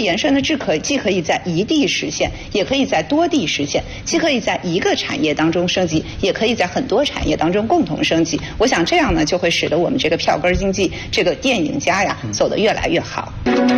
延伸的既可以在一地实现，也可以在多地实现，既可以在一个产业当中升级，也可以在很多产业当中共同升级。我想这样呢，就会使得我们这个票根经济这个电影家呀走得越来越好。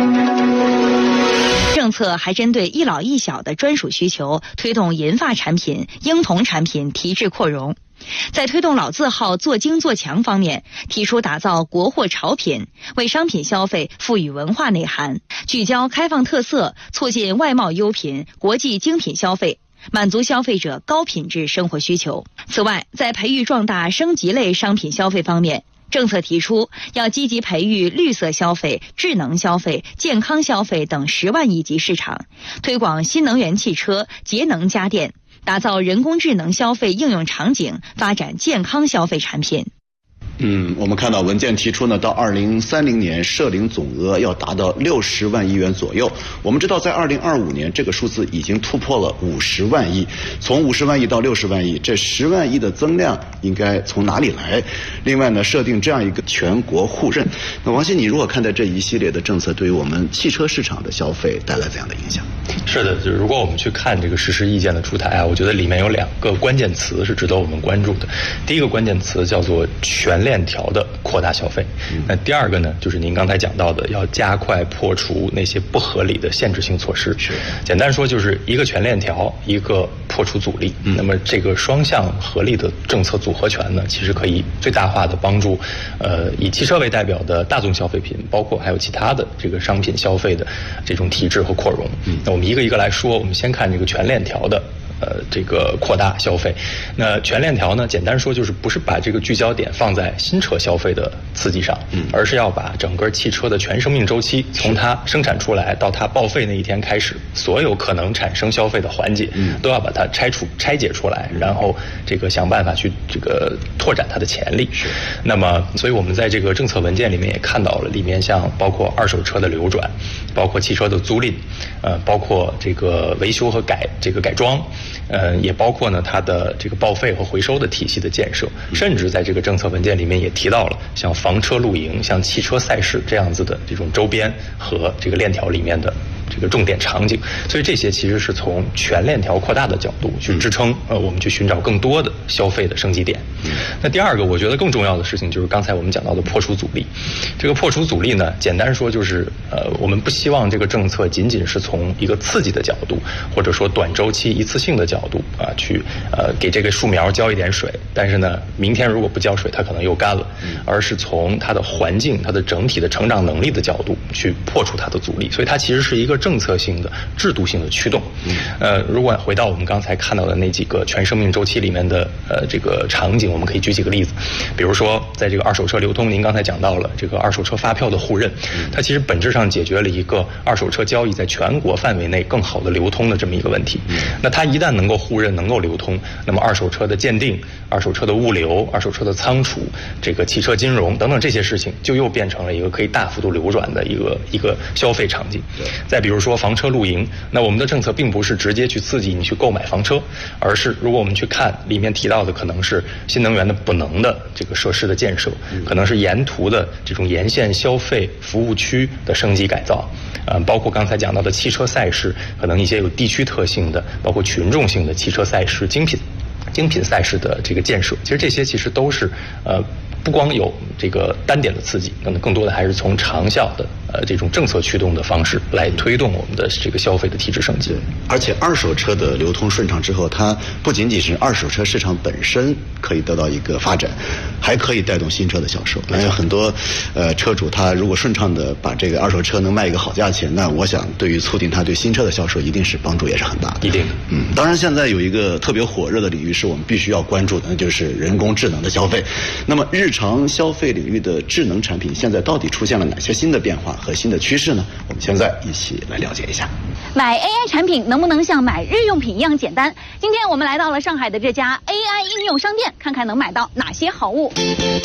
政策还针对一老一小的专属需求，推动银发产品、婴童产品提质扩容。在推动老字号做精做强方面，提出打造国货潮品，为商品消费赋予文化内涵，聚焦开放特色，促进外贸优品、国际精品消费，满足消费者高品质生活需求。此外，在培育壮大升级类商品消费方面，政策提出要积极培育绿色消费、智能消费、健康消费等10万亿级市场，推广新能源汽车、节能家电，打造人工智能消费应用场景，发展健康消费产品。 我们看到文件提出呢，到2030年涉领总额要达到60万亿元左右。我们知道，在2025年这个数字已经突破了50万亿，从50万亿到60万亿，这10万亿的增量应该从哪里来？另外呢，设定这样一个全国互认。那王鑫，你如果看待这一系列的政策对于我们汽车市场的消费带来怎样的影响？ 是的，就是如果我们去看这个实施意见的出台啊，我觉得里面有2个关键词是值得我们关注的。第一个关键词叫做全链条的扩大消费，那第2个呢，就是您刚才讲到的，要加快破除那些不合理的限制性措施。简单说，就是一个全链条，一个破除阻力。那么这个双向合力的政策组合拳呢，其实可以最大化的帮助，以汽车为代表的大宗消费品，包括还有其他的这个商品消费的这种提质和扩容。那我们一个一个来说，我们先看这个全链条的。这个扩大消费，那全链条呢，简单说就是不是把这个聚焦点放在新车消费的刺激上，而是要把整个汽车的全生命周期，从它生产出来到它报废那一天开始，所有可能产生消费的环节，都要把它拆解出来，然后这个想办法去这个拓展它的潜力。那么，所以我们在这个政策文件里面也看到了，里面像包括二手车的流转，包括汽车的租赁，包括这个维修和改装。也包括呢它的这个报废和回收的体系的建设，甚至在这个政策文件里面也提到了像房车露营、像汽车赛事这样子的这种周边和这个链条里面的这个重点场景。所以这些其实是从全链条扩大的角度去支撑我们去寻找更多的消费的升级点。那第2个我觉得更重要的事情就是刚才我们讲到的破除阻力。这个破除阻力呢，简单说就是我们不希望这个政策仅仅是从一个刺激的角度，或者说短周期一次性的角度去给这个树苗浇一点水，但是呢明天如果不浇水它可能又干了，而是从它的环境、它的整体的成长能力的角度去破除它的阻力。所以它其实是一个政策性的制度性的驱动。如果回到我们刚才看到的那几个全生命周期里面的这个场景，我们可以举几个例子。比如说在这个二手车流通，您刚才讲到了这个二手车发票的互认，它其实本质上解决了一个二手车交易在全国范围内更好的流通的这么一个问题。那它一旦能够互认、能够流通，那么二手车的鉴定、二手车的物流、二手车的仓储、这个汽车金融等等这些事情，就又变成了一个可以大幅度流转的一个消费场景。再比如说房车露营，那我们的政策并不是直接去刺激你去购买房车，而是如果我们去看里面提到的，可能是新能源的补能的这个设施的建设，可能是沿途的这种沿线消费服务区的升级改造，包括刚才讲到的汽车赛事，可能一些有地区特性的，包括群众性的汽车赛事、精品赛事的这个建设。其实这些其实都是不光有这个单点的刺激，更多的还是从长效的这种政策驱动的方式来推动我们的这个消费的提质升级。 而且二手车的流通顺畅之后，它不仅仅是二手车市场本身可以得到一个发展，还可以带动新车的销售。有很多车主他如果顺畅的把这个二手车能卖一个好价钱，那我想对于促进他对新车的销售一定是帮助也是很大的。 一定。 当然现在有一个特别火热的领域是我们必须要关注的，那就是人工智能的消费。那么日常消费领域的智能产品现在到底出现了哪些新的变化和新的趋势呢？我们现在一起来了解一下。 买 AI 产品能不能像买日用品一样简单？今天我们来到了上海的这家 AI 应用商店，看看能买到哪些好物。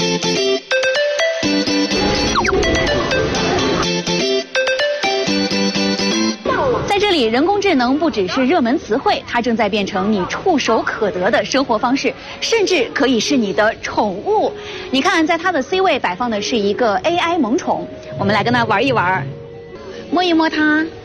在这里，人工智能不只是热门词汇，它正在变成你触手可得的生活方式，甚至可以是你的宠物。你看，在它的 C 位摆放的是一个 AI 萌宠，我们来跟它玩一玩，摸一摸它，